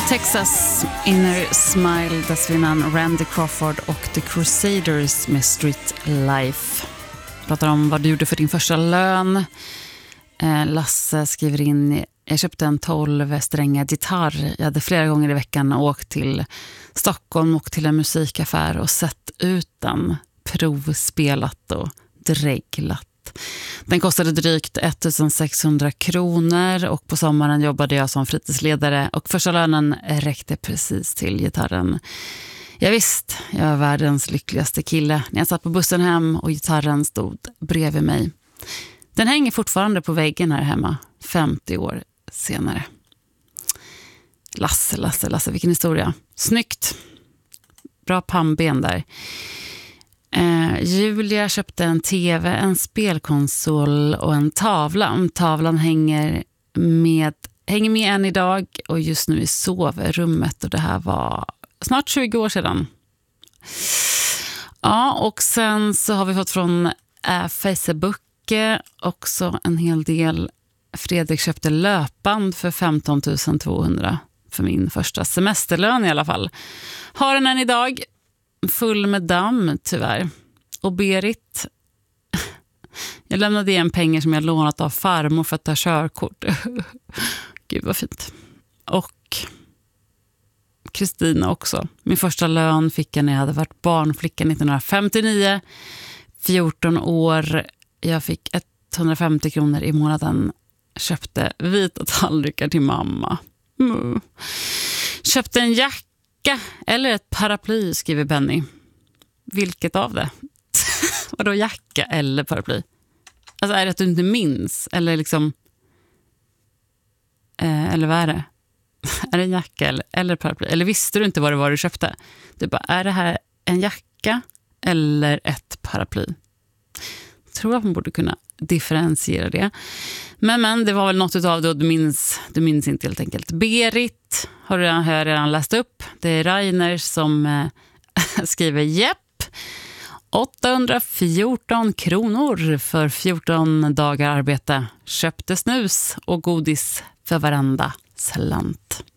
Texas, Inner Smile, dessförinnan Randy Crawford och The Crusaders med Street Life. Pratar om vad du gjorde för din första lön. Lasse skriver in: jag köpte en 12-strängad gitarr. Jag hade flera gånger i veckan åkt till Stockholm och till en musikaffär och sett ut den, provspelat och dreglat. Den kostade drygt 1600 kronor och på sommaren jobbade jag som fritidsledare och första lönen räckte precis till gitarren. Jag visst, jag var världens lyckligaste kille när jag satt på bussen hem och gitarren stod bredvid mig. Den hänger fortfarande på väggen här hemma, 50 år senare. Lasse, vilken historia. Snyggt. Bra pannben där. Julia köpte en tv, en spelkonsol och en tavla. Tavlan hänger med än idag och just nu i sovrummet, och det här var snart 20 år sedan. Ja, och sen så har vi fått från Facebook också en hel del. Fredrik köpte löpband för 15 200 för min första semesterlön i alla fall. Har den än idag. Full med damm, tyvärr. Och Berit, jag lämnade igen pengar som jag lånat av farmor för att ta körkort. Gud vad fint. Och Kristina också. Min första lön fick jag när jag hade varit barnflicka 1959. 14 år. Jag fick 150 kronor i månaden. Köpte vita tallrikar till mamma. Köpte en jacka eller ett paraply, skriver Benny. Vilket av det? Vadå jacka eller paraply? Alltså är det att du inte minns? Eller liksom... eller vad är det? Är det en jacka eller paraply? Eller visste du inte vad det var du köpte? Du bara, är det här en jacka eller ett paraply? Jag tror att man borde kunna differentiera det. Men det var väl något utav det, och du minns inte helt enkelt. Berit har jag redan läst upp. Det är Rainer som skriver jepp. 814 kronor för 14 dagar arbete. Köpte snus och godis för varenda slant.